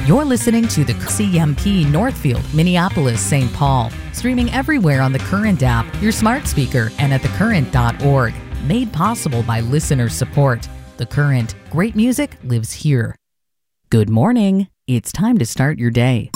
You're listening to the CMP Northfield, Minneapolis, St. Paul. Streaming everywhere on the Current app, your smart speaker, and at thecurrent.org. Made possible by listener support. The Current. Great music lives here. Good morning. It's time to start your day.